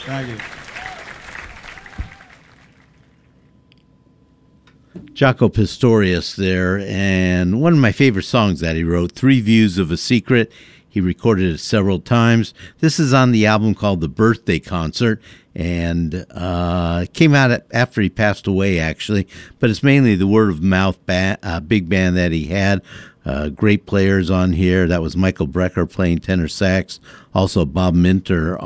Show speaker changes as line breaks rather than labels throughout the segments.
Thank you.
Jaco Pastorius there, and one of my favorite songs that he wrote, Three Views of a Secret. He recorded it several times. This is on the album called The Birthday Concert, and it came out after he passed away, actually, but it's mainly the word-of-mouth big band that he had. Great players on here. That was Michael Brecker playing tenor sax, also Bob Mincer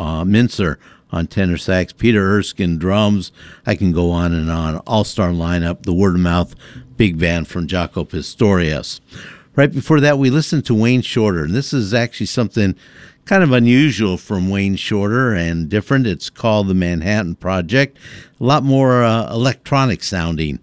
on tenor sax, Peter Erskine drums. I can go on and on. All-star lineup, the word-of-mouth big band from Jaco Pastorius. Right before that, we listened to Wayne Shorter, and this is actually something kind of unusual from Wayne Shorter and different. It's called the Manhattan Project. A lot more electronic sounding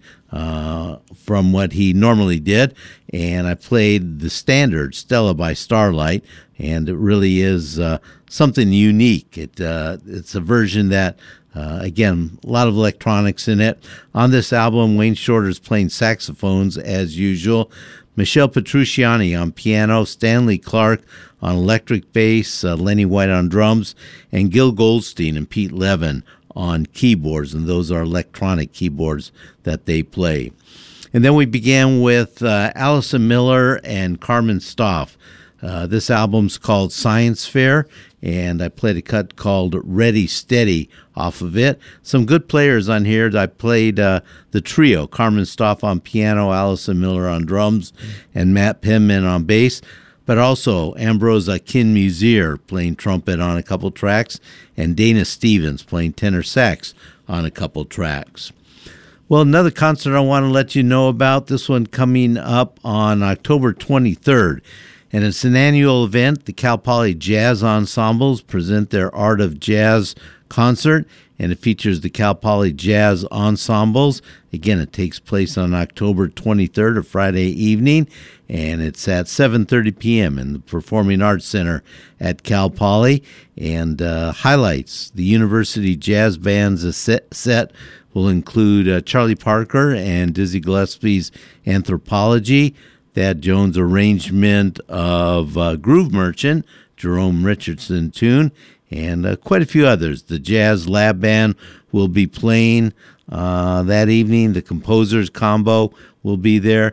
from what he normally did, and I played the standard Stella by Starlight, and it really is something unique. It's a version that, again, a lot of electronics in it. On this album, Wayne Shorter's playing saxophones as usual. Michelle Petrucciani on piano, Stanley Clark on electric bass, Lenny White on drums, and Gil Goldstein and Pete Levin on keyboards, and those are electronic keyboards that they play. And then we began with Allison Miller and Carmen Stoff. This album's called Science Fair, and I played a cut called Ready Steady off of it. Some good players on here. I played the trio, Carmen Stoff on piano, Allison Miller on drums, and Matt Penman on bass, but also Ambrose Kinmusier playing trumpet on a couple tracks, and Dana Stevens playing tenor sax on a couple tracks. Well, another concert I want to let you know about, this one coming up on October 23rd. And it's an annual event. The Cal Poly Jazz Ensembles present their Art of Jazz concert, and it features the Cal Poly Jazz Ensembles. Again, it takes place on October 23rd, a Friday evening, and it's at 7:30 p.m. in the Performing Arts Center at Cal Poly. And highlights, the University Jazz Band's set will include Charlie Parker and Dizzy Gillespie's Anthropology, Thad Jones' arrangement of Groove Merchant, Jerome Richardson tune, and quite a few others. The Jazz Lab Band will be playing that evening. The Composers Combo will be there.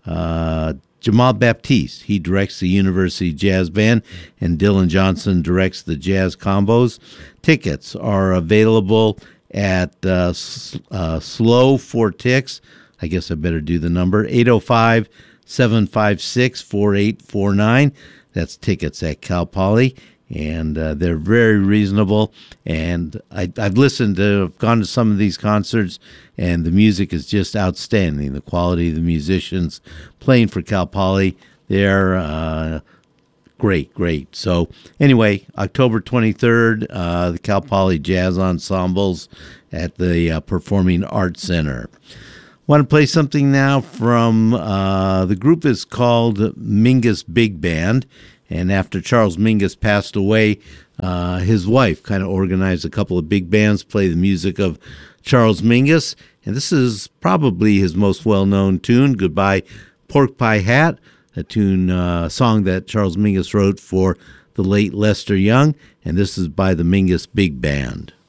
Jamal Baptiste, he directs the University Jazz Band, and Dylan Johnson directs the Jazz Combos. Tickets are available at Slow for Ticks. I guess I better do the number, 805-756-4849. That's tickets at Cal Poly, and they're very reasonable. And I've gone to some of these concerts, and the music is just outstanding. The quality of the musicians playing for Cal Poly, they're great. So anyway, October 23rd, the Cal Poly Jazz Ensembles at the Performing Arts Center. Want to play something now from the group is called Mingus Big Band, and after Charles Mingus passed away, his wife kind of organized a couple of big bands play the music of Charles Mingus, and this is probably his most well-known tune, Goodbye Pork Pie Hat, a song that Charles Mingus wrote for the late Lester Young, and this is by the Mingus Big Band.